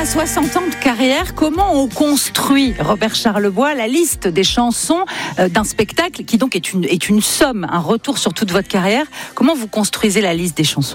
à 60 ans de carrière, comment on construit, Robert Charlebois, la liste des chansons d'un spectacle qui donc est une somme, un retour sur toute votre carrière. Comment vous construisez la liste des chansons ?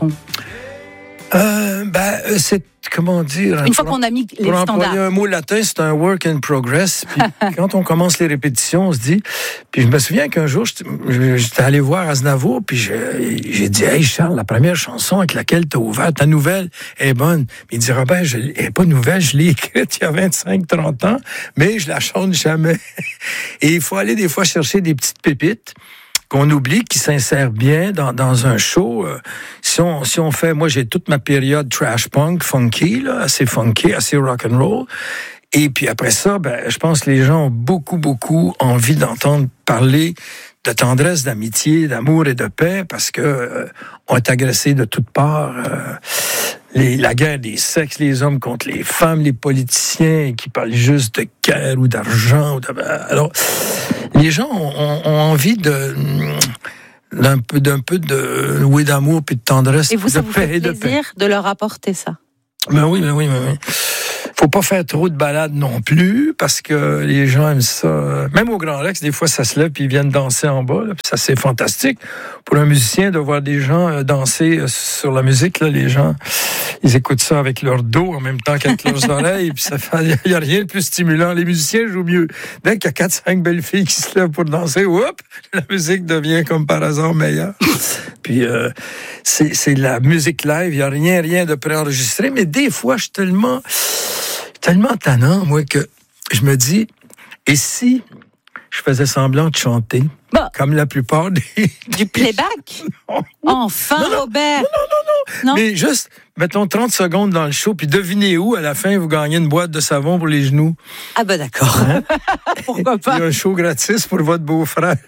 C'est, comment dire... Une fois qu'on a mis les pour standards. employer un mot latin, c'est un work in progress. Puis quand on commence les répétitions, on se dit... Puis je me souviens qu'un jour, j'étais allé voir Aznavour, puis j'ai dit « Hey Charles, la première chanson avec laquelle tu as ouvert, ta nouvelle est bonne. » Il dit « Robert, elle n'est pas nouvelle, je l'ai écrite il y a 25-30 ans, mais je la chante jamais. » Et il faut aller des fois chercher des petites pépites qu'on oublie, qui s'insèrent bien dans un show. Si on fait, moi j'ai toute ma période trash punk, funky, là, assez funky, assez rock and roll. Et puis après ça, je pense que les gens ont beaucoup envie d'entendre parler de tendresse, d'amitié, d'amour et de paix, parce que on est agressés de toutes parts. La guerre des sexes, les hommes contre les femmes, les politiciens qui parlent juste de guerre ou d'argent. Alors, les gens ont envie d'un peu de d'amour puis de tendresse, et vous, ça de vous paix fait et de plaisir paix. de leur apporter ça? Ben oui. Faut pas faire trop de balades non plus, parce que les gens aiment ça. Même au Grand Rex, des fois, ça se lève puis ils viennent danser en bas. Là, puis ça, c'est fantastique. Pour un musicien, de voir des gens danser sur la musique, là, les gens, ils écoutent ça avec leur dos en même temps qu'avec leurs oreilles. Puis il y a rien de plus stimulant. Les musiciens jouent mieux. Dès qu'il y a 4-5 belles filles qui se lèvent pour danser, la musique devient comme par hasard meilleure. Puis c'est la musique live. Il y a rien de préenregistré. Mais des fois, je suis tellement tannant, moi, que je me dis, et si je faisais semblant de chanter, comme la plupart des... Du playback? Non. Enfin, non, Robert! Non. Mais juste, mettons 30 secondes dans le show, puis devinez où, à la fin, vous gagnez une boîte de savon pour les genoux. Ah d'accord. Hein? Pourquoi pas? Il y a un show gratis pour votre beau-frère.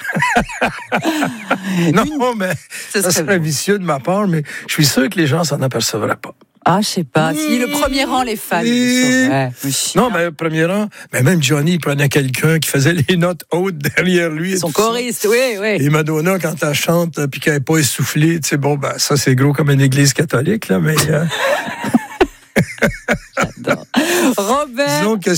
Non, mais ça serait vicieux de ma part, mais je suis sûr que les gens s'en apercevraient pas. Ah, je sais pas. Si le premier rang, les fans. Non, premier rang, même Johnny, il prenait quelqu'un qui faisait les notes hautes derrière lui. Son choriste, oui. Et Madonna, quand elle chante, puis qu'elle n'est pas essoufflée, tu sais, ça, c'est gros comme une église catholique, là, mais... J'adore. Robert. Disons que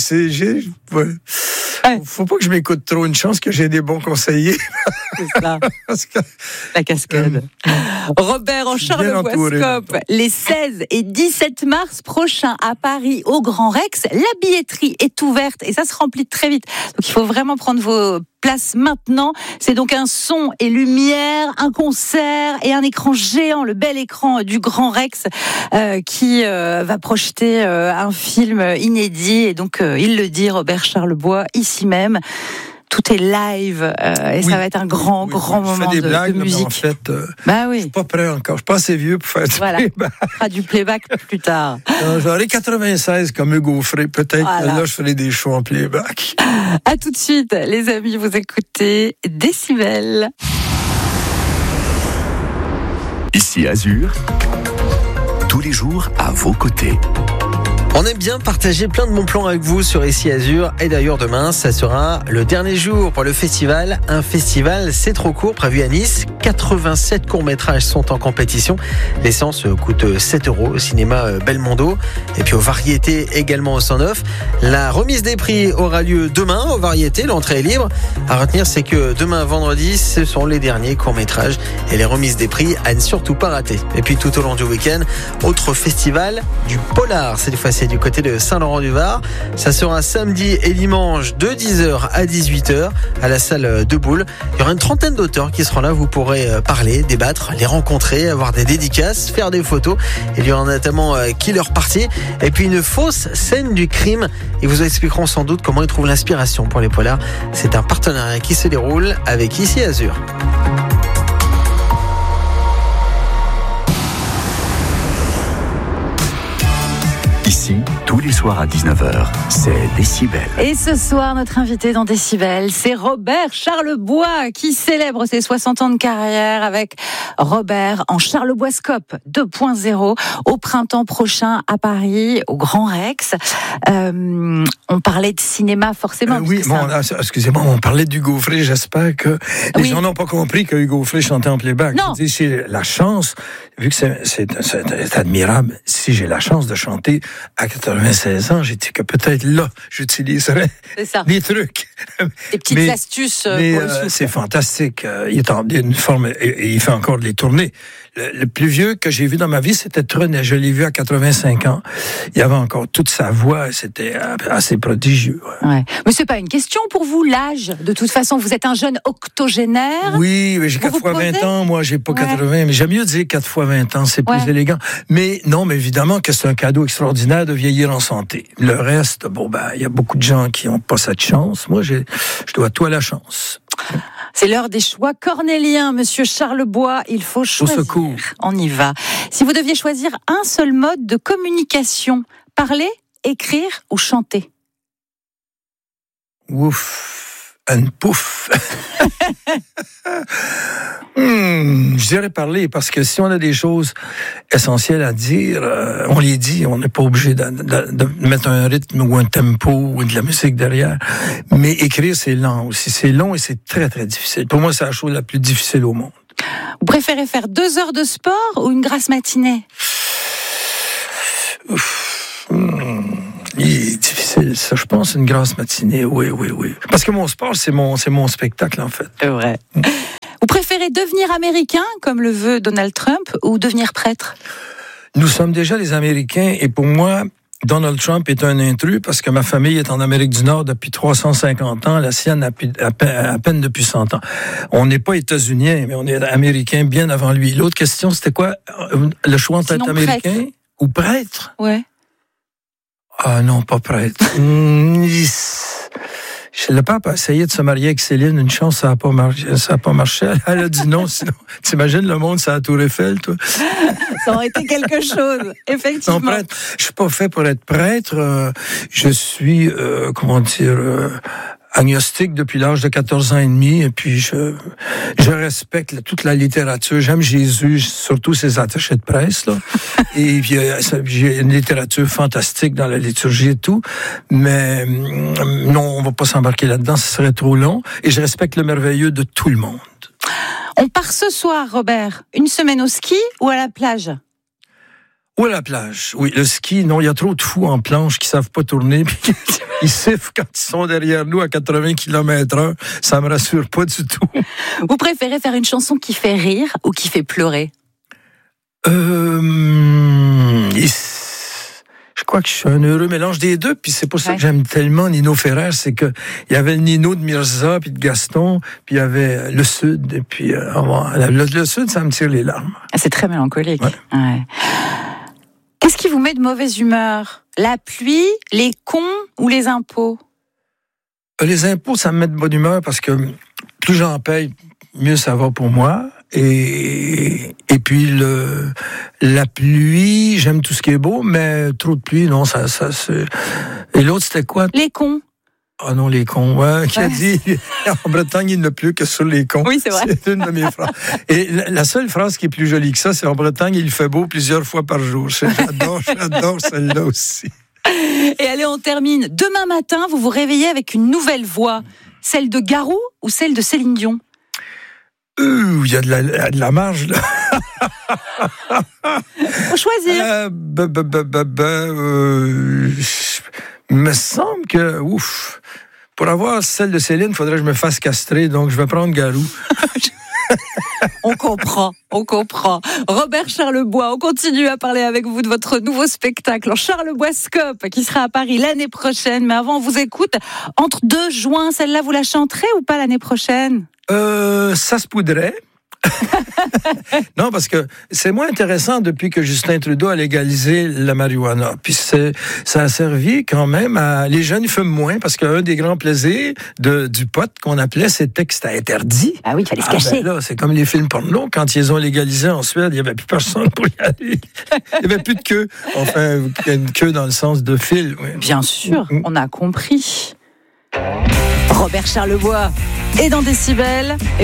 faut pas que je m'écoute trop. Une chance que j'ai des bons conseillers. C'est ça. La cascade. Robert, en Charlebois-Scope, les 16 et 17 mars prochains à Paris, au Grand Rex. La billetterie est ouverte et ça se remplit très vite. Donc il faut vraiment prendre vos places maintenant. C'est donc un son et lumière, un concert et un écran géant, le bel écran du Grand Rex qui va projeter un film inédit. Et donc, il le dit, Robert Charlebois, ici même. Tout est live et ça va être un grand moment de blagues, musique. Mais en fait, je suis pas prêt encore. Je suis pas assez vieux pour faire du playback. On fera du playback plus tard. J'aurai 96 comme Hugo Frey. Peut-être que là, je ferai des shows en playback. À tout de suite, les amis. Vous écoutez Décibel. Ici Azur, tous les jours à vos côtés. On aime bien partager plein de bons plans avec vous sur Ici Azur. Et d'ailleurs, demain, ça sera le dernier jour pour le festival. Un festival, c'est trop court, prévu à Nice. 87 courts-métrages sont en compétition. L'essence coûte 7 € au cinéma Belmondo. Et puis aux variétés également au 109. La remise des prix aura lieu demain aux variétés. L'entrée est libre. À retenir, c'est que demain, vendredi, ce sont les derniers courts-métrages. Et les remises des prix à ne surtout pas rater. Et puis tout au long du week-end, autre festival du polar. Cette fois-ci, du côté de Saint-Laurent-du-Var. Ça sera samedi et dimanche de 10h à 18h à la salle de Boule. Il y aura une trentaine d'auteurs qui seront là. Vous pourrez parler, débattre, les rencontrer, avoir des dédicaces, faire des photos. Il y aura notamment Killer Party et puis une fausse scène du crime. Ils vous expliqueront sans doute comment ils trouvent l'inspiration pour les polars. C'est un partenariat qui se déroule avec Ici Azur. Ici, tous les soirs à 19h, c'est Décibel. Et ce soir, notre invité dans Décibel, c'est Robert Charlebois qui célèbre ses 60 ans de carrière avec Robert en Charlebois-Scope 2.0 au printemps prochain à Paris, au Grand Rex. On parlait de cinéma forcément. Excusez-moi, on parlait d'Hugo Frey. J'espère que les gens n'ont pas compris que Hugo Frey chantait en playback. Non. Je dis, c'est la chance, vu que c'est admirable, si j'ai la chance de chanter à 96 ans, j'ai dit que peut-être là, j'utiliserais des trucs. Des petites astuces pour le souffle. C'est fantastique. Il est en une forme, et il fait encore des tournées. Le plus vieux que j'ai vu dans ma vie, c'était Trenet. Je l'ai vu à 85 ans. Il avait encore toute sa voix. C'était assez prodigieux. Ouais. Mais c'est pas une question pour vous, l'âge. De toute façon, vous êtes un jeune octogénaire. Oui, mais j'ai 4 fois 20 ans. Moi, j'ai pas 80. Mais j'aime mieux dire 4 fois 20 ans. C'est plus élégant. Mais non, mais évidemment que c'est un cadeau extraordinaire de vieillir en santé. Le reste, il y a beaucoup de gens qui n'ont pas cette chance. Moi, je dois tout à la chance. C'est l'heure des choix cornéliens, Monsieur Charlebois. Il faut choisir. Au secours. On y va. Si vous deviez choisir un seul mode de communication, parler, écrire ou chanter? Ouf, un pouf. Je dirais parler, parce que si on a des choses essentielles à dire, on les dit, on n'est pas obligé de mettre un rythme ou un tempo ou de la musique derrière. Mais écrire, c'est lent aussi. C'est long et c'est très, très difficile. Pour moi, c'est la chose la plus difficile au monde. Vous préférez faire 2 heures de sport ou une grasse matinée? Il est difficile, ça. Je pense une grasse matinée, oui. Parce que mon sport, c'est mon spectacle, en fait. C'est vrai. Vous préférez devenir américain, comme le veut Donald Trump, ou devenir prêtre? Nous sommes déjà les Américains, et pour moi, Donald Trump est un intrus, parce que ma famille est en Amérique du Nord depuis 350 ans, la sienne à peine depuis 100 ans. On n'est pas États-Uniens, mais on est Américains bien avant lui. L'autre question, c'était quoi? Le choix entre être américain prêtre. Ou prêtre? Ouais. Ah non, pas prêtre. Le pape a essayé de se marier avec Céline. Une chance, ça n'a pas marché. Elle a dit non. Sinon, t'imagines le monde, c'est la Tour Eiffel, toi. Ça aurait été quelque chose, effectivement. Non, prêtre. Je suis pas fait pour être prêtre. Je suis, agnostique depuis l'âge de 14 ans et demi, et puis je respecte toute la littérature. J'aime Jésus, surtout ses attachés de presse, là. Et puis, j'ai une littérature fantastique dans la liturgie et tout, mais non, on va pas s'embarquer là-dedans, ce serait trop long, et je respecte le merveilleux de tout le monde. On part ce soir, Robert, une semaine au ski ou à la plage? Ou à la plage, oui. Le ski, non, il y a trop de fous en planche qui savent pas tourner, puis ils sifflent quand ils sont derrière nous à 80 km/h. Ça me rassure pas du tout. Vous préférez faire une chanson qui fait rire ou qui fait pleurer? Je crois que je suis un heureux mélange des deux, puis c'est pour ça que j'aime tellement Nino Ferrer, c'est que il y avait le Nino de Mirza, puis de Gaston, puis il y avait le Sud, et puis le Sud, ça me tire les larmes. C'est très mélancolique. Ouais. Qu'est-ce qui vous met de mauvaise humeur? La pluie, les cons ou les impôts? Les impôts, ça me met de bonne humeur parce que plus j'en paye, mieux ça va pour moi. Et puis la pluie, j'aime tout ce qui est beau, mais trop de pluie, non, ça c'est... Et l'autre, c'était quoi? Les cons. Ah non, les cons, qui a dit, en Bretagne, il ne pleut que sur les cons. Oui, c'est vrai. C'est une de mes phrases. Et la seule phrase qui est plus jolie que ça, c'est en Bretagne, il fait beau plusieurs fois par jour. J'adore celle-là aussi. Et allez, on termine. Demain matin, vous vous réveillez avec une nouvelle voix. Celle de Garou ou celle de Céline Dion? Il y a de la marge, là. Faut choisir. Me semble que, pour avoir celle de Céline, il faudrait que je me fasse castrer, donc je vais prendre Garou. On comprend. Robert Charlebois, on continue à parler avec vous de votre nouveau spectacle en Charleboiscope qui sera à Paris l'année prochaine. Mais avant, on vous écoute. Entre 2 juin, celle-là, vous la chanterez ou pas l'année prochaine? Ça se poudrait. Non, parce que c'est moins intéressant depuis que Justin Trudeau a légalisé la marijuana. Puis ça a servi quand même à... Les jeunes fument moins, parce qu'un des grands plaisirs du pot qu'on appelait, c'était que c'était interdit. Ah oui, il fallait se cacher. Ben là, c'est comme les films porno. Quand ils ont légalisé en Suède, il n'y avait plus personne pour y aller. Il n'y avait plus de queue. Enfin, une queue dans le sens de fil. Oui. Bien sûr, on a compris. Robert Charlebois est dans Décibel.